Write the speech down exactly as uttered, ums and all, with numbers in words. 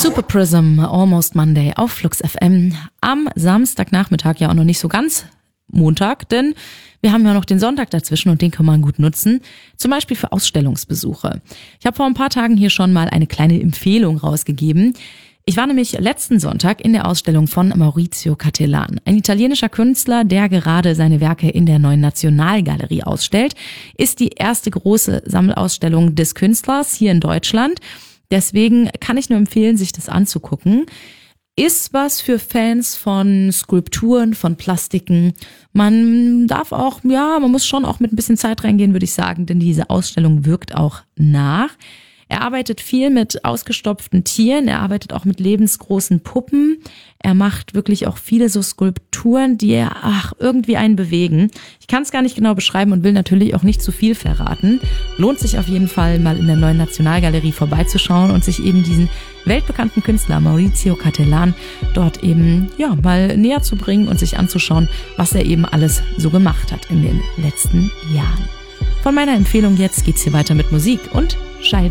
Super Prism, Almost Monday auf Flux F M. Am Samstagnachmittag, ja auch noch nicht so ganz Montag, denn wir haben ja noch den Sonntag dazwischen und den kann man gut nutzen, zum Beispiel für Ausstellungsbesuche. Ich habe vor ein paar Tagen hier schon mal eine kleine Empfehlung rausgegeben. Ich war nämlich letzten Sonntag in der Ausstellung von Maurizio Cattelan, ein italienischer Künstler, der gerade seine Werke in der Neuen Nationalgalerie ausstellt. Ist die erste große Sammelausstellung des Künstlers hier in Deutschland. Deswegen kann ich nur empfehlen, sich das anzugucken. Ist was für Fans von Skulpturen, von Plastiken. Man darf auch, ja, man muss schon auch mit ein bisschen Zeit reingehen, würde ich sagen, denn diese Ausstellung wirkt auch nach. Er arbeitet viel mit ausgestopften Tieren, er arbeitet auch mit lebensgroßen Puppen. Er macht wirklich auch viele so Skulpturen, die er, ach, irgendwie einen bewegen. Ich kann es gar nicht genau beschreiben und will natürlich auch nicht zu viel verraten. Lohnt sich auf jeden Fall mal in der Neuen Nationalgalerie vorbeizuschauen und sich eben diesen weltbekannten Künstler Maurizio Cattelan dort eben, ja, mal näher zu bringen und sich anzuschauen, was er eben alles so gemacht hat in den letzten Jahren. Von meiner Empfehlung jetzt geht's hier weiter mit Musik und Scheide.